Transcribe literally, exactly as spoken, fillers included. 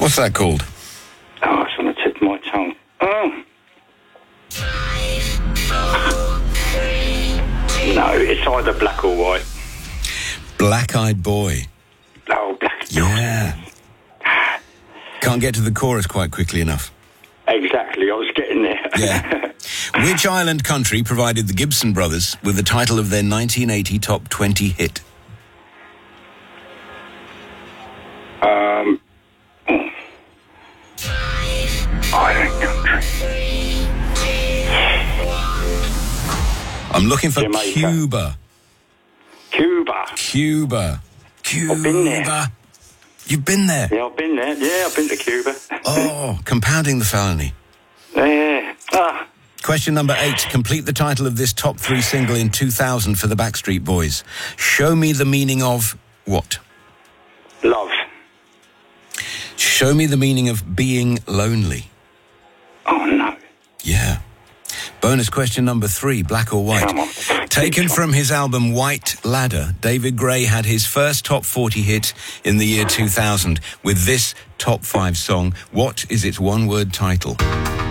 What's that called? Oh, it's on the tip of my tongue. Oh. No, it's either black or white. Black-Eyed Boy. Oh, black. Yeah. Can't get to the chorus quite quickly enough. Exactly, I was getting there. Yeah. Which island country provided the Gibson brothers with the title of their nineteen eighty top twenty hit? Um. Oh. Island country. I'm looking for Jamaica. Cuba. Cuba. Cuba. Cuba. I've been there. You've been there? Yeah, I've been there. Yeah, I've been to Cuba. Oh, compounding the felony. Yeah. Ah. Question number eight. Complete the title of this top three single in two thousand for the Backstreet Boys. Show me the meaning of what? Love. Show me the meaning of being lonely. Oh, no. Yeah. Bonus question number three, black or white. Come on. Taken from his album White Ladder, David Gray had his first top forty hit in the year two thousand with this top five song. What is its one-word title?